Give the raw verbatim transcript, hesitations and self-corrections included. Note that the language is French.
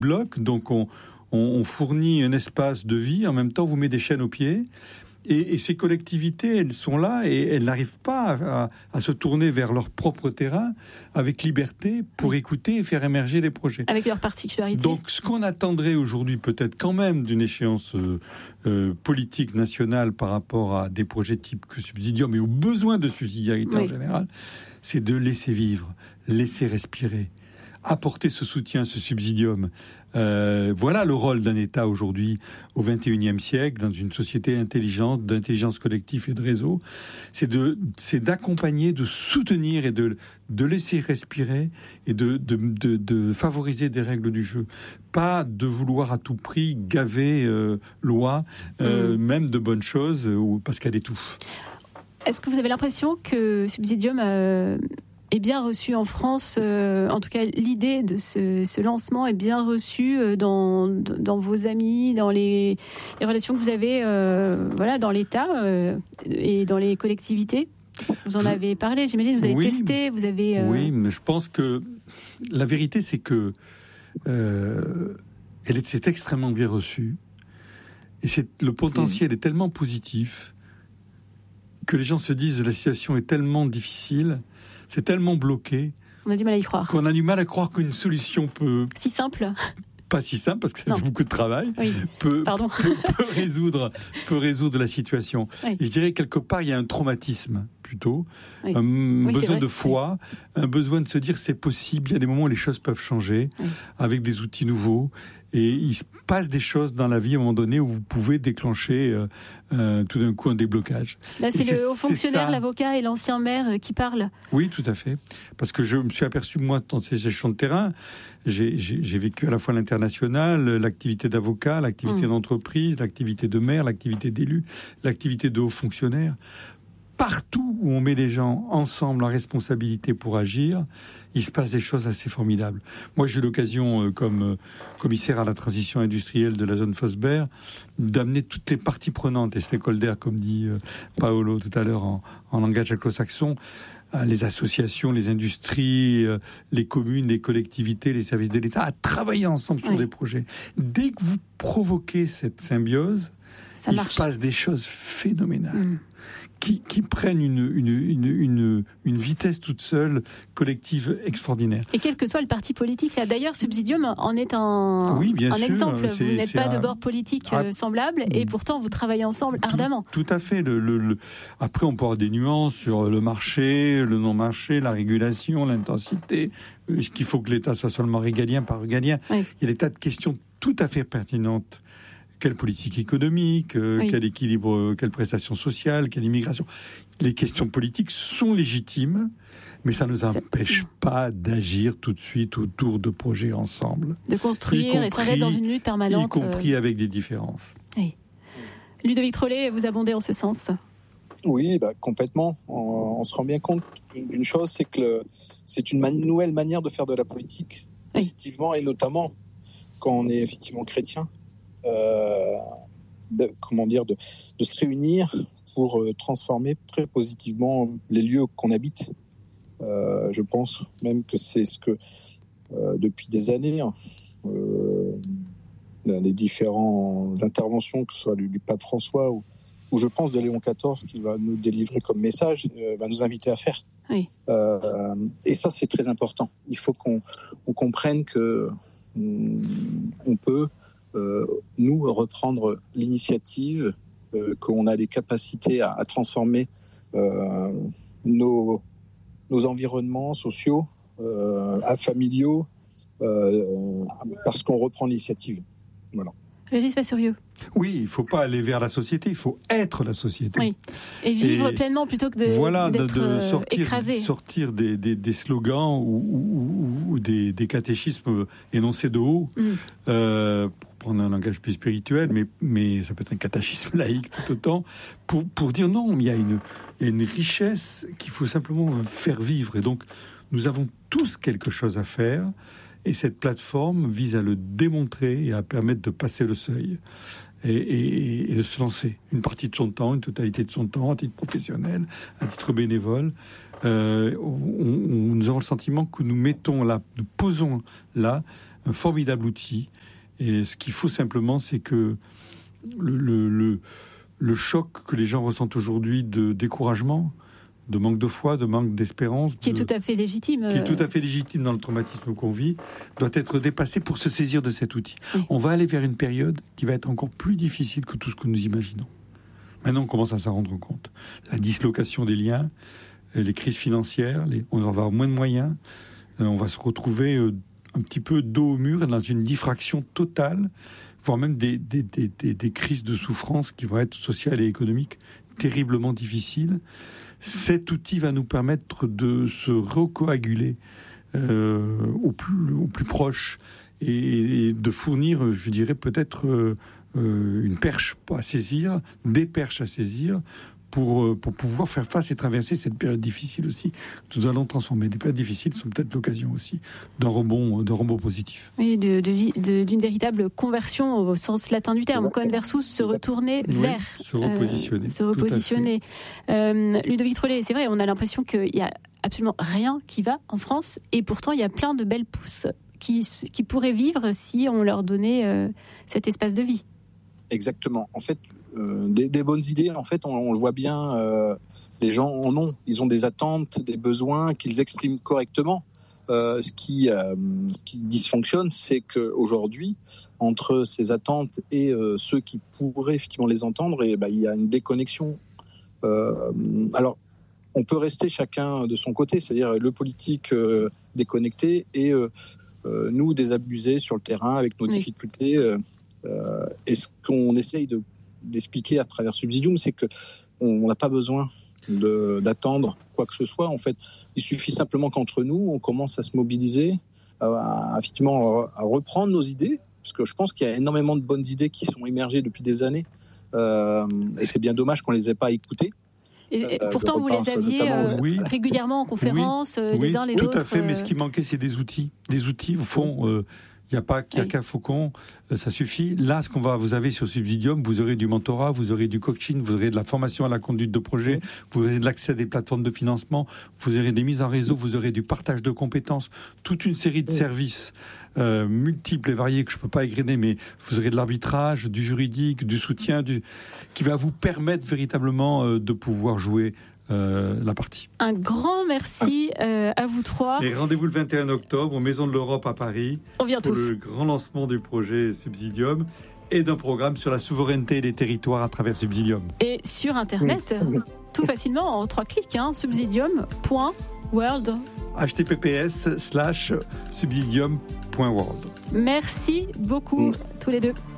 bloc, donc on, on, on fournit un espace de vie, en même temps, on vous met des chaînes aux pieds. Et, et ces collectivités, elles sont là et elles n'arrivent pas à, à se tourner vers leur propre terrain avec liberté pour écouter et faire émerger les projets. Avec leurs particularités. Donc, ce qu'on attendrait aujourd'hui, peut-être quand même d'une échéance euh, euh, politique nationale par rapport à des projets type que Subsidium et aux besoins de subsidiarité oui. en général, c'est de laisser vivre, laisser respirer, apporter ce soutien, ce subsidium. Euh, voilà le rôle d'un État aujourd'hui au vingt et unième siècle, dans une société intelligente, d'intelligence collective et de réseau. C'est, de, c'est d'accompagner, de soutenir et de, de laisser respirer et de, de, de, de favoriser des règles du jeu. Pas de vouloir à tout prix gaver euh, loi, euh, mmh. même de bonnes choses, ou parce qu'elle étouffe. Est-ce que vous avez l'impression que Subsidium euh, est bien reçu en France, euh, en tout cas l'idée de ce, ce lancement est bien reçue dans, dans vos amis, dans les, les relations que vous avez euh, voilà, dans l'État euh, et dans les collectivités? Vous en avez parlé, j'imagine, vous avez oui, testé, vous avez... Euh... Oui, mais je pense que la vérité, c'est que euh, elle est, c'est extrêmement bien reçu et c'est, le potentiel oui. est tellement positif que les gens se disent la situation est tellement difficile, c'est tellement bloqué. On a du mal à y croire. Qu'on a du mal à croire qu'une solution peut... Si simple. Pas si simple, parce que c'est non. beaucoup de travail. Oui. Peut, peut, peut, résoudre, peut résoudre la situation. Oui. Et je dirais quelque part, il y a un traumatisme, plutôt. Oui. Un oui, besoin de foi, oui. un besoin de se dire c'est possible. Il y a des moments où les choses peuvent changer, oui. avec des outils nouveaux. Et il se passe des choses dans la vie à un moment donné où vous pouvez déclencher euh, euh, tout d'un coup un déblocage. Là, c'est, c'est le haut fonctionnaire, l'avocat et l'ancien maire qui parlent. Oui, tout à fait. Parce que je me suis aperçu, moi, dans ces échelons de terrain, j'ai, j'ai, j'ai vécu à la fois l'international, l'activité d'avocat, l'activité mmh. d'entreprise, l'activité de maire, l'activité d'élu, l'activité de haut fonctionnaire. Partout où on met les gens ensemble en responsabilité pour agir, il se passe des choses assez formidables. Moi, j'ai eu l'occasion, euh, comme euh, commissaire à la transition industrielle de la zone Fosbert, d'amener toutes les parties prenantes, les stakeholders, comme dit euh, Paolo tout à l'heure en, en langage anglo-saxon, euh, les associations, les industries, euh, les communes, les collectivités, les services de l'État, à travailler ensemble sur oui. des projets. Dès que vous provoquez cette symbiose, Ça il marche. se passe des choses phénoménales. Mmh. Qui, qui prennent une, une, une, une, une vitesse toute seule, collective, extraordinaire. Et quel que soit le parti politique. Là, d'ailleurs, Subsidium en est un, oui, bien un sûr, exemple. C'est, vous n'êtes c'est pas un... de bord politique ah, semblable, et pourtant vous travaillez ensemble tout, ardemment. Tout à fait. Le, le, le... Après, on peut avoir des nuances sur le marché, le non-marché, la régulation, l'intensité. Est-ce qu'il faut que l'État soit seulement régalien, pas régalien ? Oui. Il y a des tas de questions tout à fait pertinentes. Quelle politique économique, euh, oui. quel équilibre, euh, quelle prestation sociale, quelle immigration. Les questions politiques sont légitimes, mais ça ne nous empêche C'est... pas d'agir tout de suite autour de projets ensemble. De construire compris, et sans être dans une lutte permanente. Y compris euh... avec des différences. Oui. Ludovic Trollet, vous abondez en ce sens ? Oui, bah, complètement. On, on se rend bien compte d'une chose, c'est que le, c'est une man- nouvelle manière de faire de la politique, oui. positivement, et notamment quand on est effectivement chrétien. Euh, de, comment dire, de, de se réunir pour euh, transformer très positivement les lieux qu'on habite. Euh, je pense même que c'est ce que, euh, depuis des années, euh, les différentes interventions, que ce soit du, du pape François ou, ou je pense de Léon quatorze, qui va nous délivrer comme message, euh, va nous inviter à faire. Oui. Euh, et ça, c'est très important. Il faut qu'on on comprenne que on, on peut Euh, nous reprendre l'initiative, euh, qu'on a les capacités à, à transformer euh, nos, nos environnements sociaux, euh, familiaux, euh, parce qu'on reprend l'initiative. Voilà. Régis Passerieux. Oui, il ne faut pas aller vers la société, il faut être la société. Oui. Et vivre et pleinement plutôt que de, voilà, d'être de, de sortir, écrasé. Sortir des, des, des slogans ou, ou, ou des, des catéchismes énoncés de haut, mm. euh, pour prendre un langage plus spirituel, mais, mais ça peut être un catéchisme laïque tout autant, pour, pour dire non, il y a une, il y a une richesse qu'il faut simplement faire vivre. Et donc, nous avons tous quelque chose à faire. Et cette plateforme vise à le démontrer et à permettre de passer le seuil et, et, et de se lancer. Une partie de son temps, une totalité de son temps, à titre professionnel, à titre bénévole. Euh, on, on, nous avons le sentiment que nous mettons là, nous posons là un formidable outil. Et ce qu'il faut simplement, c'est que le, le, le, le choc que les gens ressentent aujourd'hui de découragement, de manque de foi, de manque d'espérance, qui est de, tout à fait légitime, qui est tout à fait légitime dans le traumatisme qu'on vit, doit être dépassé pour se saisir de cet outil. Oui. On va aller vers une période qui va être encore plus difficile que tout ce que nous imaginons. Maintenant, on commence à s'en rendre compte. La dislocation des liens, les crises financières, les, on va avoir moins de moyens, on va se retrouver un petit peu dos au mur dans une diffraction totale, voire même des, des, des, des, des crises de souffrance qui vont être sociales et économiques terriblement difficiles. Cet outil va nous permettre de se recoaguler euh, au, plus, au plus proche et, et de fournir, je dirais, peut-être euh, une perche à saisir, des perches à saisir, pour, pour pouvoir faire face et traverser cette période difficile aussi que nous allons transformer. Des périodes difficiles sont peut-être l'occasion aussi d'un rebond, d'un rebond positif. Oui, de, de, de, d'une véritable conversion au sens latin du terme, conversus, se retourner oui, vers... Se repositionner. Euh, se repositionner. Euh, Ludovic Trollet, c'est vrai, on a l'impression qu'il n'y a absolument rien qui va en France, et pourtant il y a plein de belles pousses qui, qui pourraient vivre si on leur donnait euh, cet espace de vie. Exactement. En fait, Euh, des, des bonnes idées, en fait, on, on le voit bien, euh, les gens en ont. Ils ont des attentes, des besoins qu'ils expriment correctement. Euh, ce qui, euh, qui dysfonctionne, c'est qu'aujourd'hui, entre ces attentes et euh, ceux qui pourraient effectivement les entendre, et, bah, il y a une déconnexion. Euh, alors, on peut rester chacun de son côté, c'est-à-dire le politique euh, déconnecté et euh, euh, nous désabusés sur le terrain avec nos oui. difficultés. Euh, euh, et ce qu'on essaye de d'expliquer à travers Subsidium, c'est que on n'a pas besoin de, d'attendre quoi que ce soit. En fait, il suffit simplement qu'entre nous, on commence à se mobiliser, à, à, effectivement, à reprendre nos idées, parce que je pense qu'il y a énormément de bonnes idées qui sont émergées depuis des années, euh, et c'est bien dommage qu'on les ait pas écoutées. Et, et pourtant, vous les aviez euh, oui. régulièrement en conférence, oui. euh, les oui, uns les tout autres. Tout à fait, euh... mais ce qui manquait, c'est des outils. Des outils, au fond... Euh, Il n'y a pas qu'il y a oui. qu'un faucon, ça suffit. Là, ce qu'on va, vous avez sur Subsidium, vous aurez du mentorat, vous aurez du coaching, vous aurez de la formation à la conduite de projet, oui. vous aurez de l'accès à des plateformes de financement, vous aurez des mises en réseau, vous aurez du partage de compétences, toute une série de oui. services euh, multiples et variés que je ne peux pas égrener, mais vous aurez de l'arbitrage, du juridique, du soutien, du... qui va vous permettre véritablement euh, de pouvoir jouer Euh, la partie. Un grand merci euh, à vous trois. Et rendez-vous le vingt et un octobre aux Maisons de l'Europe à Paris. On vient pour tous. Le grand lancement du projet Subsidium et d'un programme sur la souveraineté des territoires à travers Subsidium. Et sur Internet, oui. tout facilement en trois clics, hein, subsidium point world. H T T P S slash subsidium point world. Merci beaucoup, mm. tous les deux.